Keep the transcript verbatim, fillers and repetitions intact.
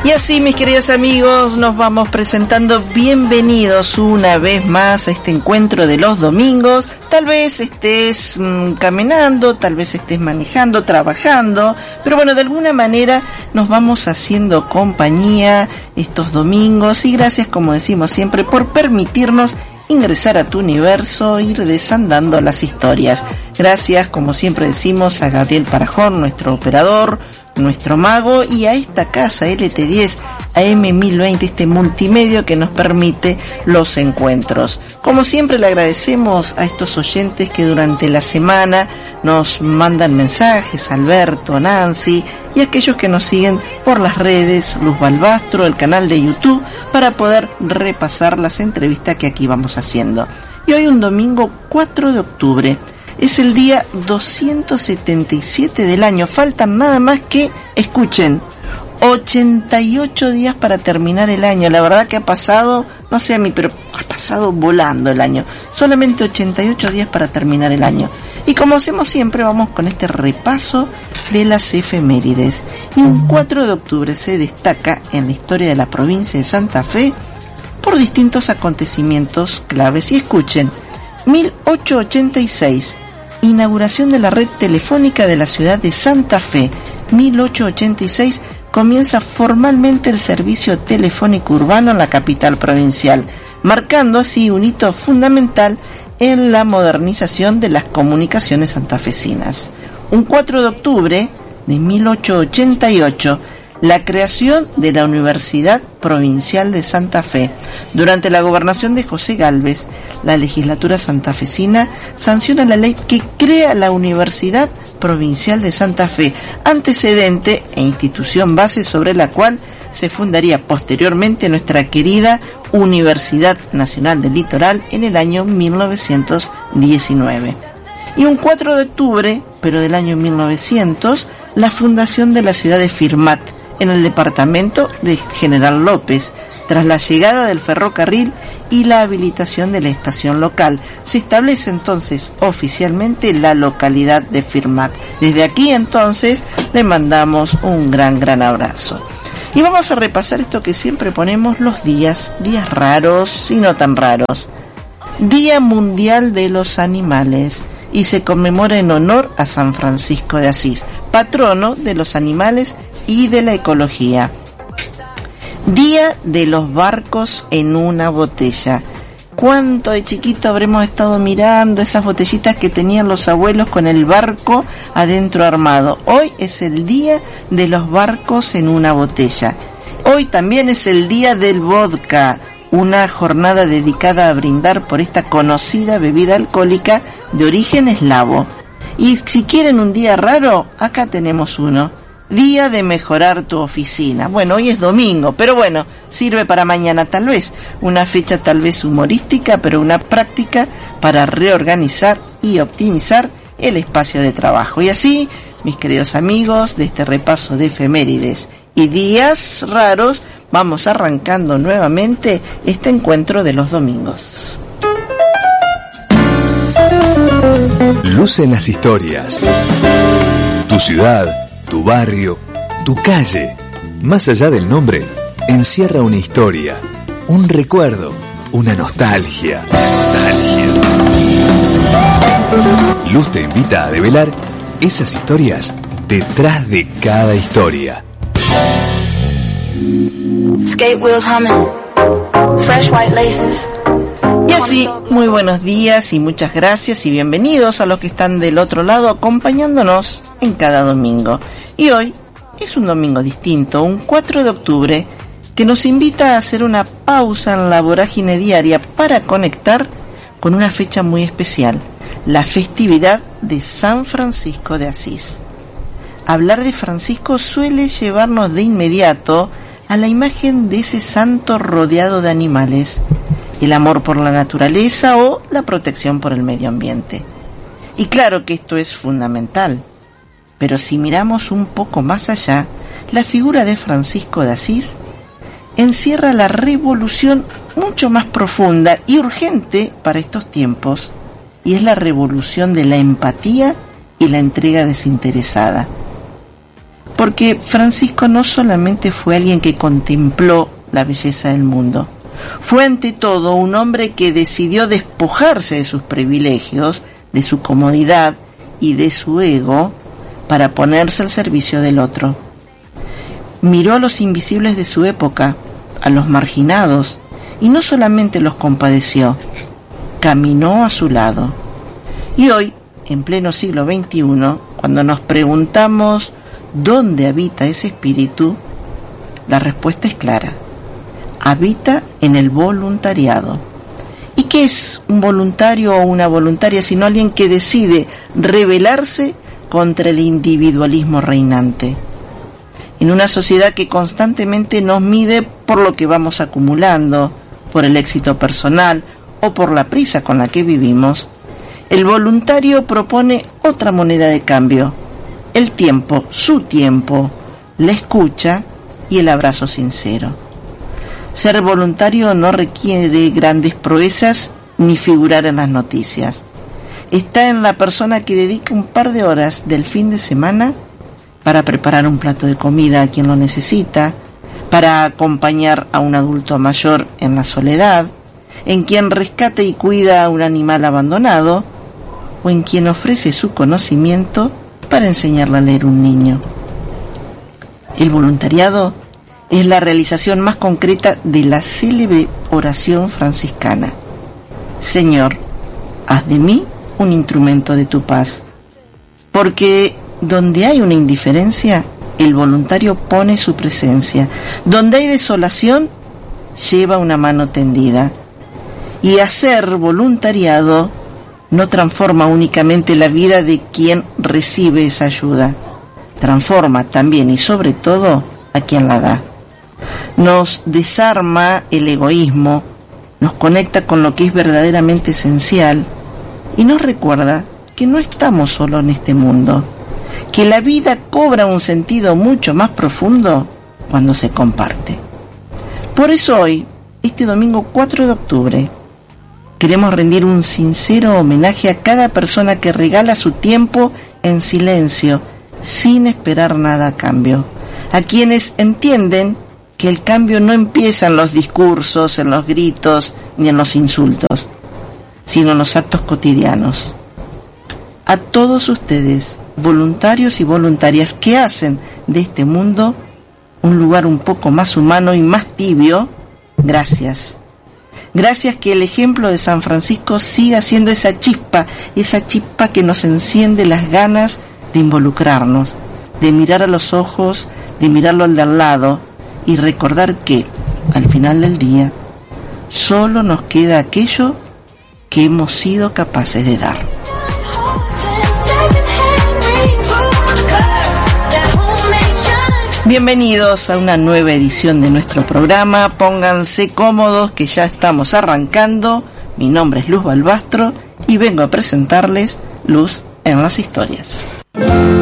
Y así, mis queridos amigos, nos vamos presentando. Bienvenidos una vez más a este encuentro de los domingos. Tal vez estés mmm, caminando, tal vez estés manejando, trabajando, pero bueno, de alguna manera nos vamos haciendo compañía estos domingos. Y gracias, como decimos siempre, por permitirnos ingresar a tu universo, ir desandando las historias. Gracias, como siempre decimos, a Gabriel Parajón, nuestro operador, nuestro mago, y a esta casa L T diez A M mil veinte, este multimedio que nos permite los encuentros. Como siempre, le agradecemos a estos oyentes que durante la semana nos mandan mensajes, Alberto, Nancy, y aquellos que nos siguen por las redes, Luz Balbastro, el canal de YouTube, para poder repasar las entrevistas que aquí vamos haciendo. Y hoy, un domingo cuatro de octubre, es el día doscientos setenta y siete del año. Faltan nada más que, escuchen, ochenta y ocho días para terminar el año. La verdad que ha pasado, no sé a mí, pero ha pasado volando el año. Solamente ochenta y ocho días para terminar el año. Y como hacemos siempre, vamos con este repaso de las efemérides. Y un cuatro de octubre se destaca en la historia de la provincia de Santa Fe por distintos acontecimientos claves. Y escuchen, mil ochocientos ochenta y seis, inauguración de la red telefónica de la ciudad de Santa Fe. mil ochocientos ochenta y seis comienza formalmente el servicio telefónico urbano en la capital provincial, marcando así un hito fundamental en la modernización de las comunicaciones santafesinas. Un cuatro de octubre de mil ochocientos ochenta y ocho, la creación de la Universidad Provincial de Santa Fe. Durante la gobernación de José Gálvez, la legislatura santafesina sanciona la ley que crea la Universidad Provincial de Santa Fe, antecedente e institución base sobre la cual se fundaría posteriormente nuestra querida Universidad Nacional del Litoral en el año mil novecientos diecinueve. Y un cuatro de octubre, pero del año mil novecientos, la fundación de la ciudad de Firmat, en el departamento de General López, tras la llegada del ferrocarril y la habilitación de la estación local. Se establece entonces oficialmente la localidad de Firmat. Desde aquí entonces le mandamos un gran, gran abrazo. Y vamos a repasar esto que siempre ponemos, los días, días raros y no tan raros. Día Mundial de los Animales, y se conmemora en honor a San Francisco de Asís, patrono de los animales y de la ecología. Día de los barcos en una botella. ¿Cuánto de chiquito habremos estado mirando esas botellitas que tenían los abuelos con el barco adentro armado? Hoy es el día de los barcos en una botella. Hoy también es el día del vodka, una jornada dedicada a brindar por esta conocida bebida alcohólica de origen eslavo. Y si quieren un día raro, acá tenemos uno. Día de mejorar tu oficina. Bueno, hoy es domingo, pero bueno, sirve para mañana tal vez. Una fecha tal vez humorística, pero una práctica para reorganizar y optimizar el espacio de trabajo. Y así, mis queridos amigos, de este repaso de efemérides y días raros, vamos arrancando nuevamente este encuentro de los domingos. Luz en las historias. Tu ciudad, tu barrio, tu calle, más allá del nombre, encierra una historia, un recuerdo, una nostalgia. Nostalgia. Luz te invita a develar esas historias detrás de cada historia. Skate wheels humming, fresh white laces. Y así, muy buenos días y muchas gracias y bienvenidos a los que están del otro lado acompañándonos en cada domingo. Y hoy es un domingo distinto, un cuatro de octubre, que nos invita a hacer una pausa en la vorágine diaria para conectar con una fecha muy especial, la festividad de San Francisco de Asís. Hablar de Francisco suele llevarnos de inmediato a la imagen de ese santo rodeado de animales, el amor por la naturaleza o la protección por el medio ambiente. Y claro que esto es fundamental, pero si miramos un poco más allá, la figura de Francisco de Asís encierra la revolución mucho más profunda y urgente para estos tiempos, y es la revolución de la empatía y la entrega desinteresada. porque Francisco no solamente fue alguien que contempló la belleza del mundo, fue ante todo un hombre que decidió despojarse de sus privilegios, de su comodidad y de su ego para ponerse al servicio del otro. Miró a los invisibles de su época, a los marginados, y no solamente los compadeció, caminó a su lado. Y hoy, en pleno siglo veintiuno, cuando nos preguntamos ¿dónde habita ese espíritu?, la respuesta es clara: habita en el voluntariado. ¿Y qué es un voluntario o una voluntaria sino alguien que decide rebelarse contra el individualismo reinante? En una sociedad que constantemente nos mide por lo que vamos acumulando, por el éxito personal o por la prisa con la que vivimos, el voluntario propone otra moneda de cambio: el tiempo, su tiempo, la escucha y el abrazo sincero. Ser voluntario no requiere grandes proezas ni figurar en las noticias. Está en la persona que dedica un par de horas del fin de semana para preparar un plato de comida a quien lo necesita, para acompañar a un adulto mayor en la soledad, en quien rescata y cuida a un animal abandonado, o en quien ofrece su conocimiento para enseñarle a leer un niño. El voluntariado es la realización más concreta de la célebre oración franciscana: Señor, haz de mí un instrumento de tu paz. Porque donde hay una indiferencia, el voluntario pone su presencia. Donde hay desolación, lleva una mano tendida. Y hacer voluntariado no transforma únicamente la vida de quien recibe esa ayuda, transforma también y sobre todo a quien la da. Nos desarma el egoísmo, nos conecta con lo que es verdaderamente esencial y nos recuerda que no estamos solos en este mundo, que la vida cobra un sentido mucho más profundo cuando se comparte. Por eso hoy, este domingo cuatro de octubre, queremos rendir un sincero homenaje a cada persona que regala su tiempo en silencio, sin esperar nada a cambio. A quienes entienden que el cambio no empieza en los discursos, en los gritos, ni en los insultos, sino en los actos cotidianos. A todos ustedes, voluntarios y voluntarias que hacen de este mundo un lugar un poco más humano y más tibio, gracias. Gracias, que el ejemplo de San Francisco siga siendo esa chispa, esa chispa que nos enciende las ganas de involucrarnos, de mirar a los ojos, de mirarlo al de al lado y recordar que, al final del día, solo nos queda aquello que hemos sido capaces de dar. Bienvenidos a una nueva edición de nuestro programa. Pónganse cómodos que ya estamos arrancando. Mi nombre es Luz Balbastro y vengo a presentarles Luz en las historias.